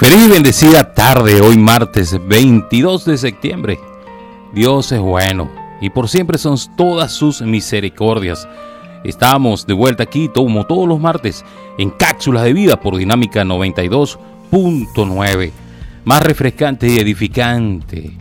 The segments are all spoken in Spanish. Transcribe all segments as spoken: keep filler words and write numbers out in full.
Feliz y bendecida tarde, hoy martes veintidós de septiembre. Dios es bueno y por siempre son todas sus misericordias. Estamos de vuelta aquí como todos los martes en Cápsulas de Vida por Dinámica noventa y dos punto nueve. Más refrescante y edificante.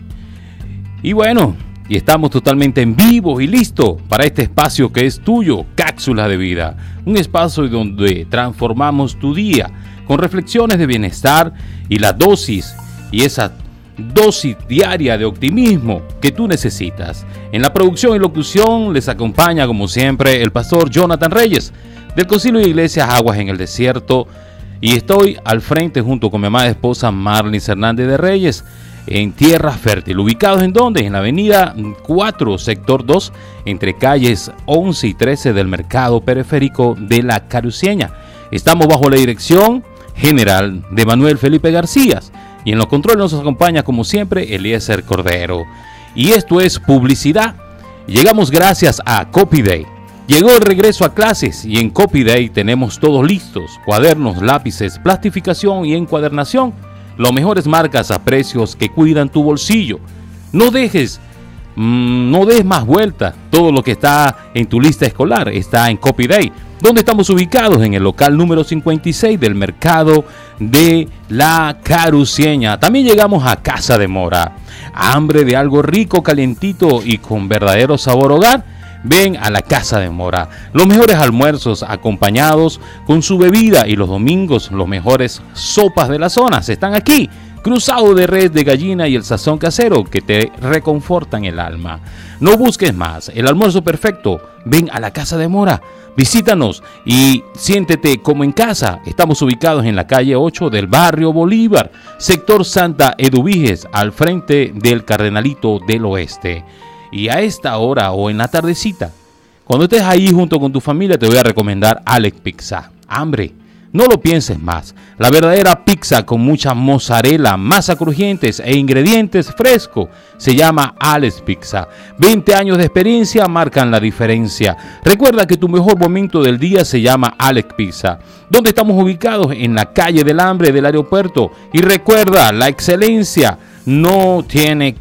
Y bueno, y estamos totalmente en vivo y listo para este espacio que es tuyo, Cápsulas de Vida. Un espacio donde transformamos tu día con reflexiones de bienestar y la dosis y esa dosis diaria de optimismo que tú necesitas. En la producción y locución les acompaña como siempre el pastor Jonathan Reyes del Concilio de Iglesias Aguas en el Desierto, y estoy al frente junto con mi amada esposa Marlis Hernández de Reyes en Tierra Fértil, ubicados en donde, en la avenida cuatro, sector dos, entre calles once y trece del mercado periférico de La Caruceña. Estamos bajo la dirección general de Manuel Felipe García, y en los controles nos acompaña como siempre Eliezer Cordero. Y esto es publicidad. Llegamos gracias a Copy Day. Llegó el regreso a clases y en Copy Day tenemos todos listos: cuadernos, lápices, plastificación y encuadernación. Las mejores marcas a precios que cuidan tu bolsillo. No dejes, mmm, no des más vuelta. Todo lo que está en tu lista escolar está en Copy Day, donde estamos ubicados en el local número cincuenta y seis del mercado de La Caruceña. También llegamos a Casa de Mora. Hambre de algo rico, calientito y con verdadero sabor hogar. Ven a la Casa de Mora. Los mejores almuerzos acompañados con su bebida, y los domingos los mejores sopas de la zona están aquí. Cruzado de res, de gallina y el sazón casero que te reconfortan el alma. No busques más, el almuerzo perfecto. Ven a la Casa de Mora. Visítanos y siéntete como en casa. Estamos ubicados en la calle ocho del barrio Bolívar, sector Santa Eduviges, al frente del Cardenalito del Oeste. Y a esta hora o en la tardecita, cuando estés ahí junto con tu familia, te voy a recomendar Alex Pizza. Hambre, no lo pienses más. La verdadera pizza con mucha mozzarella, masa crujientes e ingredientes frescos se llama Alex Pizza. veinte años de experiencia marcan la diferencia. Recuerda que tu mejor momento del día se llama Alex Pizza, donde estamos ubicados en la calle del Hambre del aeropuerto. Y recuerda, la excelencia no tiene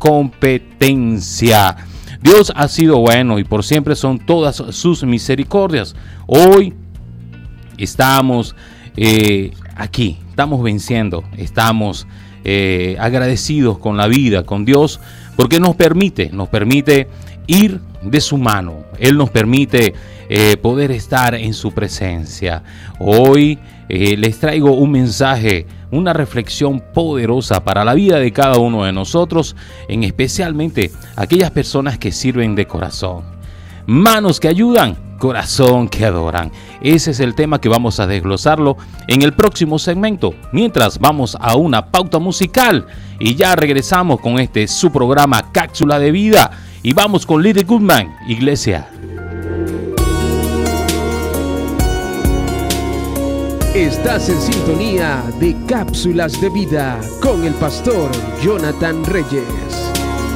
competencia. Dios ha sido bueno y por siempre son todas sus misericordias. Hoy estamos eh, aquí, estamos venciendo, estamos eh, agradecidos con la vida, con Dios, porque nos permite, nos permite ir de su mano. Él nos permite eh, poder estar en su presencia. Hoy eh, les traigo un mensaje, una reflexión poderosa para la vida de cada uno de nosotros, en especialmente aquellas personas que sirven de corazón. Manos que ayudan, corazón que adoran. Ese es el tema que vamos a desglosarlo en el próximo segmento. Mientras vamos a una pauta musical y ya regresamos con este su programa Cápsula de Vida, y vamos con Little Goodman, Iglesia. Estás en sintonía de Cápsulas de Vida con el pastor Jonathan Reyes.